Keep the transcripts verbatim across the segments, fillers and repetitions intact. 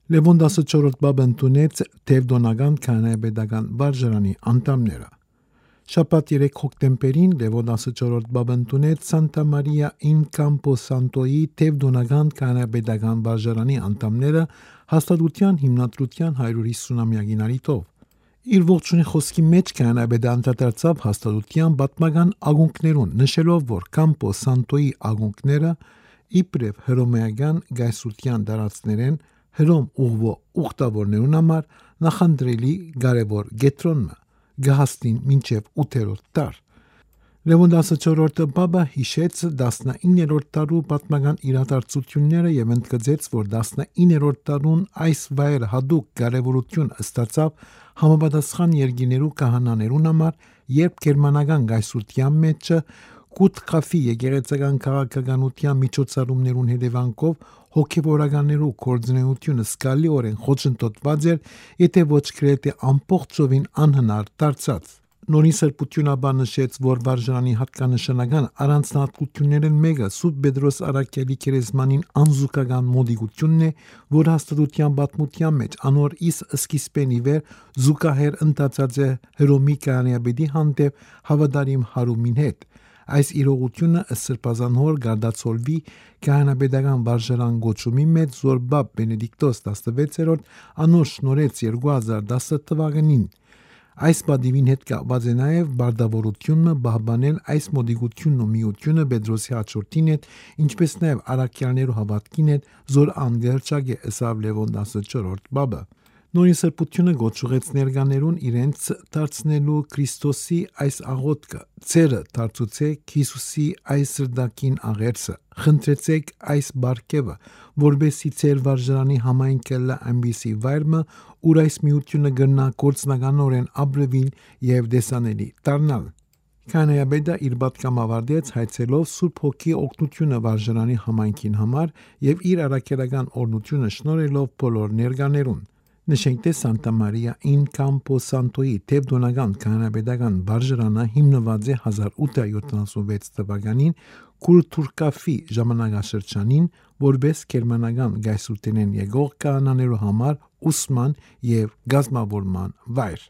Լևոն տասնչորրորդ բաբը ընդունեց Տևդոնական քահանայապետական վարժարանի անդամները։ Շաբաթ երեքին հոկտեմբերին Լևոն տասնչորրորդ բաբը ընդունեց Սանտա Մարիա ին Կամպոսանտոյի Տևդոնական քահանայապետական վարժարանի անդամները հաստատության հիմնադրության հարյուր հիսունամյակին առիթով։ Իր ողջունի խոսքի մեջ քահանայապետը անդրադարձավ հաստատության պատմական ակունքներուն, նշելով, որ Կամպոսանտոյի ակունքները իբրև հռոմեական գայսրության տարածքներեն հռոմ ուղղվող ուխտավորներուն համար նախընտրելի կարևոր կետրոնը գահստին մինչև ութերորդ դար։ Լևոն տասնչորրորդ բաբը հիշեց տասնիններորդ դարու պատմական իրադարձությունները եւ ընդգծեց, որ տասնիններորդ դարուն այս վայրը հատուկ կարևորություն ստացավ համապատասխան երկիներու քահանաներուն համար, երբ գերմանական գայսրության մեջը Կուտկաֆի եկեղեցական քաղաքականության միջոցառումներուն հետևանքով հոգևորականներու կորձունեությունը սկալիորեն խոչընդոտված էր, եթե ոչ գրեթե ամբողջովին անհնար դարձած։ Նորին սրբությունաբար նշեց, որ վարժարանի հատկանշական առանձնահատկություններն մեկը Սուրբ Պետրոս Առաքյալի քերեզմանին անզուգական մոդիկությունն է, որ հաստատության պատմության մեջ անոր իս սկիզբեն ի վեր զուգահեռ ընթացած է Հռոմի քահանայապետի հանդեպ հավատարիմ հարումին հետ։ Այս իրողությունը սրբազանհոր գարդացոլվի քահանայապետական վարժարան գոչումի մեջ զոր բաբ Բենեդիկտոս տասնվեցերորդ անոր շնորհեց երկու հազար դասը թվականին։ Այս պատիվին հետ կապված է նաև բարդավորությունը պահպանել այս մոդիկությունն ու միությունը Պետրոսի հաջորդին հետ, ինչպես նաև առաքյալներու հավատքին հետ, զոր անգերչակ է ըսավ Լևոն տասնչորրորդ բաբը։ Նորին սրբությունը գոչուեց ներկաներուն իրենց դարձնելու Քրիստոսի այս աղոթքը. «Ձերը դարձուցեք Հիսուսի այս սրտակին աղերսը, խնդրեցեք այս բարգևը, որբեսի ձեր վարժարանի համայնքը լա այնպիսի վայրմը, ուր այս միությունը գտնա գործնականորեն ապրվին եւ դեսանելի դառնալ»։ Քահանայապետը իր պատգամը ավարտեց հայցելով Սուրբ Հոգի օգնությունը վարժարանի համայնքին համար եւ իր առաքելական օրհնությունը շնորհելով բոլոր ներկաներուն։ Նշենք, թե Սանտա Մարիա ին Կամպոսանտոյի Տևդոնական քահանայապետական վարժարանը հիմնված է հազար ութ հարյուր յոթանասունվեց թվականին Կուլտուրկաֆի ժամանակաշրջանին, որպես գերմանական գայսրությունեն եկող քահանաներու համար ուսման եւ գազմավորման վայր։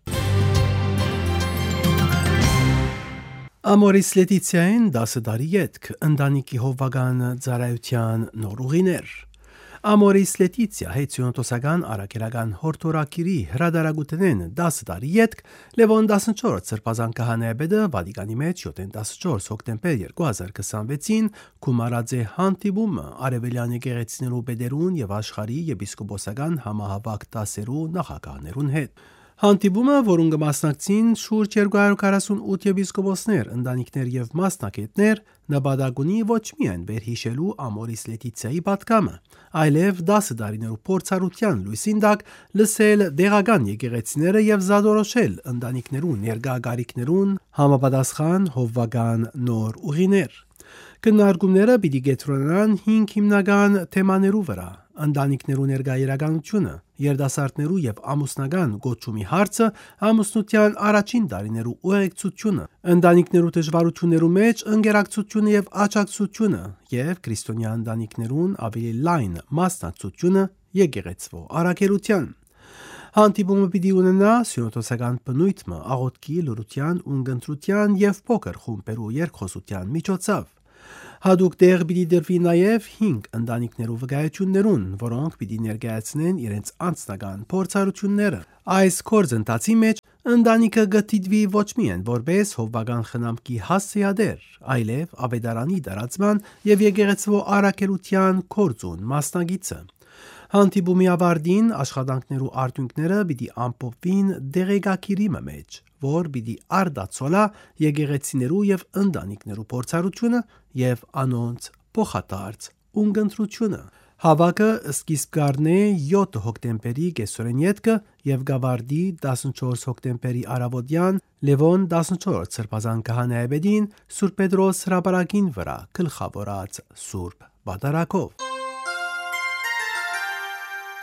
Ամորիս Լետիցիային դասը տարի ետք ընտանիքի հովվական ծառայության նոր ուղիներ։ Ամորիս Լետիցիա հետիոնտոսական արաքելական հորթորակիրի հրադարագութենեն դասը տարի ետք Լևոն տասնչորրորդ սրբազան քահանայապետը Վատիկանի մեջ յոթ տասնչորս հոկտեմբեր երկու հազար քսանվեցին կումարած է հանդիպումը արևելյան եկեղեցիներու պետերուն եւ աշխարհի եպիսկոպոսական համահավաք դասերու նախագահներուն հետ։ Հանդիպումը, որուն կմասնակցին շուրջ երկու հարյուր քառասունութ եպիսկոպոսներ, ընտանիքներ եւ մասնակիցներ, նպատակ ունի ոչ միայն վերհիշելու Ամորիս Լետիցիայի պատգամը, այլև դասը տարիներու փորձառության լույսին տակ լսել դեղական եկեղեցիները եւ զադորոշել ընտանիքներու ներկա գարիքներուն համապատասխան հովվական նոր ուղիներ։ Քննարկումները պիտի կենտրոնանան հինգ հիմնական թեմաներու վրա՝ ընտանիքներու ներկա իրականությունը, երիտասարդներու եւ ամուսնական գոչումի հարցը, ամուսնության առաջին տարիներու ուղեկցությունը, ընտանիքներու դժվարություններու մեջ ընկերակցությունը եւ աջակցությունը եւ քրիստոնյա ընտանիքներուն ավելի լայն մասնակցությունը եկեղեցվո առաքելության։ Հանդիպումը պիտի ունենա սյունոթոսական բնույթը աղոթքի, լրության, ունգընտրության եւ փոքր խումբերու երկխոսության միջոցով։ Հատուկ տեղ պիտի դրվի նաև հինգ ընտանիքներու վկայություններուն, որոնք պիտի ներկայացնեն իրենց անձնական փորձառությունները։ Այս գործընթացի մեջ ընտանիքը գտիդվի ոչ միայն որպես հովվական խնամքի հասցեադեր, այլև ավետարանի տարածման եւ եկեղեցվո առաքելության կորձուն մասնագիծը։ Հանդիպումի ավարտին աշխատանքներու արդյունքները պիտի ամփոփվին դեղեկագիրի մեջ, որ պիտի արդացոլա եկեղեցիներու եւ ընտանիքներու փորձառությունը եւ անոնց փոխադարձ ունգընտրությունը։ Հավաքը սկիզբ կառնե յոթ հոկտեմբերի կեսօրեն ետքը եւ գավարդի տասնչորս հոկտեմբերի արավոտյան Լևոն տասնչորրորդ սրբազան քահանայապետին Սուրբ Պետրոս հրապարակին վրա գլխավորած Սուրբ Պատարագով։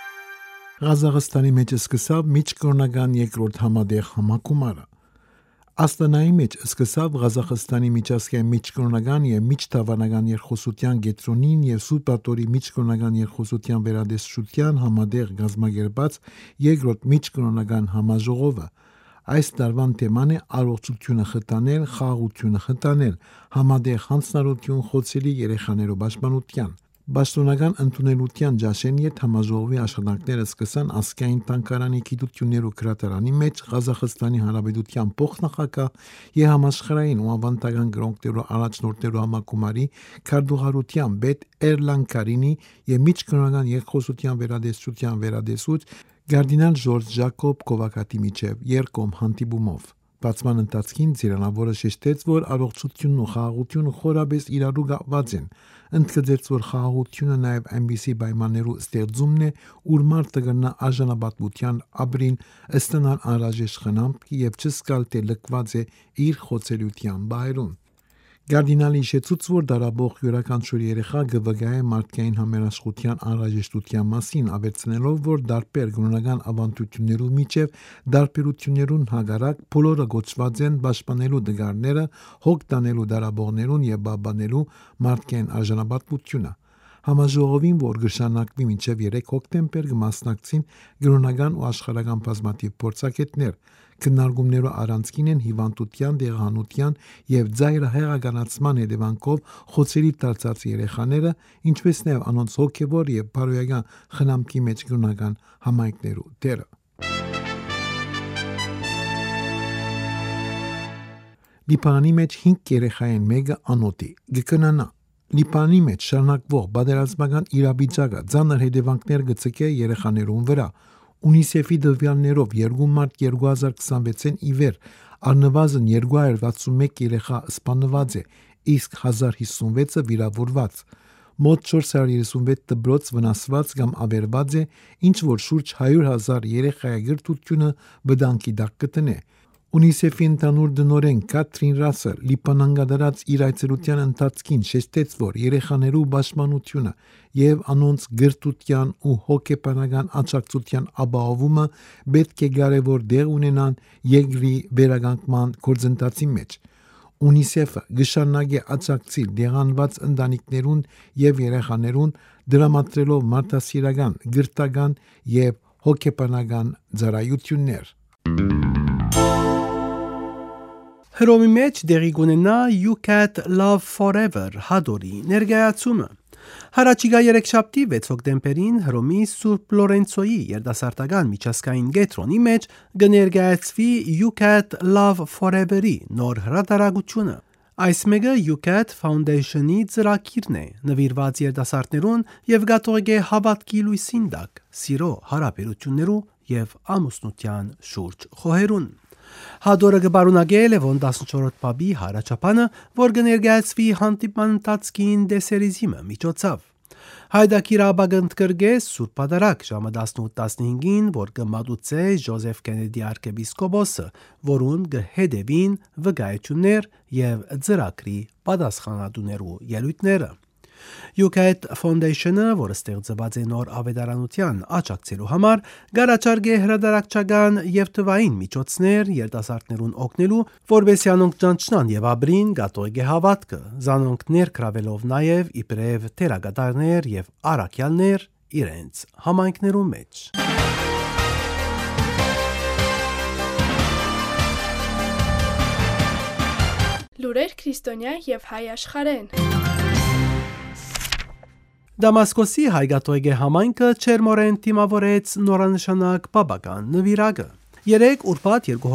Ղազախստանի մեջ սկսավ միջկրոնական երկրորդ համադեղ համակումարը։ Աստանայի մեջ սկսավ Ղազախստանի միջազգային միջկրոնական եւ միջթավանական երկխոսության գետրոնին եւ Սուրբատորի միջկրոնական երկխոսության վերադեսչության համադեղ գազմագերբած երկրորդ միջկրոնական համաժողովը։ Այս տարվան թեման է առողջությունը խթանել, խաղաղությունը խթանել, համադեղ հանձնարարություն խոցելի երեխաներու պաշտպանության։ Պաշտոնական ընդունելության ջաշեն ետ համաժողովի աշխատանքները սկսան ասկային տանկարանի գիտություններու գրադարանի մեջ Ղազախստանի Հանրապետության փոխնախագահ եւ համաշխարհային ու ավանդական գրոնքներու առաջնորդներու համակումարի քարտուղարության պետ Էրլան Կարինի եւ միջկրոնական երկխոսության վերադեսչության վերադեսուչ Կարդինալ Ժորժ Ժակոբ Կովակատի միջև երկում հանդիպումով։ Բացման ընթացքին Ձիրանավորը շեշտեց, որ առողջությունն ու խաղաղությունը խորաբես իրարու կապված են, ընդգծեց, որ խաղաղությունը նաև այնպիսի պայմաններու ստեղծումն է, ուր մարդը կգնա արժանապատվության ապրին, ստանալ անհրաժեշտ խնամք եւ չզգալ, թե լքված է իր խոցելիության բայրուն։ Կարդինալի շեծուց, որ դարաբող յուրաքանչյուր երեխա կվգայե մարդկային համերաշխության անհրաժեշտության մասին, ավելցնելով, որ դարբեր կրոնական ավանդություններու միջև դարբերություններուն հագարակ բոլորը գոչված են պաշտպանելու դգարները, հոգ տանելու դարաբողներուն եւ բաբանելու մարդկային արժանապատվությունը։ Համաժողովին, որ գշանակվի մինչև երեք հոկտեմբեր կմասնակցին կրոնական ու աշխարհական բազմաթիվ փորձագետներ, քննարկումներու առանցքին են հիվանդության, դեղահանության եւ ծայրահեղականացման հետևանքով խոցելի դարձած երեխաները, ինչպես նաեւ անոնց հոգեվոր եւ բարոյական խնամքի մեջ կրոնական համայնքներու դերը։ Լիբանանի մեջ հինգ երեխային մեկը անոթի գկնանա։ Լիբանանի մեջ շարունակվող բادرազմական իրավիճակը ցաներ հետևանքներ կցկե երեխաներուն վրա։ UNICEF-ի դվյալներով երկու մարտ երկու հազար քսանվեցին ի վեր առնվազն երկու հարյուր վաթսունմեկ երեխա սպանված է, իսկ հազար հիսունվեցը վիրավորված։ Մոտ չորս հարյուր երեսունվեց դպրոց վնասված կամ ավերված է, ինչ որ շուրջ հարյուր հազար երեխայի գրթությունը բդանկի դակ կտնե։ UNICEF-ի ընդհանուր դնորեն Կաթրին Ռասել Լիբանան կատարած իր այցելության ընթացքին շեշտեց, որ երեխաներու պաշտպանությունը եւ անոնց գրթության ու հոգեբանական աջակցության ապահովումը պետք է կարևոր դեր ունենան երկրի վերականգնման գործընթացի մեջ։ UNICEF-ը գշանագե աջակցիլ դեղանված ընտանիքներուն եւ երեխաներուն դրամատրելով մարդասիրական, գրթական եւ հոգեբանական ծառայություններ։ Հռոմի մեջ դեղի կունենա You Cat Love Forever հադորի ներկայացումը։ Հարաճիգա երեքշաբթի վեց հոկտեմբերին Հռոմի Սուրբ Լորենցոյի երդասարտական միջազգային կենտրոնի մեջ կներկայացվի You Cat Love Forever-ի նոր հրատարակությունը։ Այս մեկը You Cat Foundation-ի ծրագիրն է, նվիրված երդասարտներուն եւ գաթողիկե հավատքի լույսին տակ, սիրո հարաբերություններու եւ ամուսնության շուրջ խոհերուն։ Հադորը կբարունակե Լևոն տասնչորրորդ պապի հարաճապանը, որ կներկայացվի հանդիպման ընթացքին դեսերիզիմը միջոցով։ Հայդակիր աբագընդ կրգե Սուրբ Պատարագ ժամը տասնութ տասնհինգին, որ կմատուցե Ջոզեֆ Կենեդի արքեպիսկոպոսը, որուն կհետևին վկայություններ եւ ծրագրի պատասխանատուներու ելույթները։ You Cat Foundation-ը, որը ստեղծված է նոր ավետարանության աջակցելու համար, գարաչարգե հրատարակչական եւ թվային միջոցներ երիտասարդներուն օգնելու, որբեսի անոնք ճանչնան եւ ապրին գաթողիկե հավատքը, զանոնք ներգրավելով նաեւ իբրև թերագատարներ եւ առաքյալներ իրենց համայնքներու մեջ։ Լուրեր քրիստոնյա եւ հայ աշխարհեն։ Դամասկոսի հայգաթողիկե համայնքը չերմորեն թիմավորեց նորանշանակ պապական նվիրակը։ Երեք ուրբաթ երկու